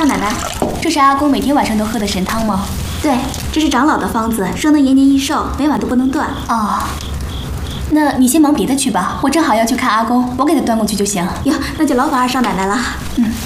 少奶奶， 这是阿公每天晚上都喝的神汤吗？ 对，这是长老的方子，说能延年益寿，每晚都不能断。 哦，那你先忙别的去吧，我正好要去看阿公，我给他端过去就行。 哟，那就劳烦二少奶奶了。 嗯。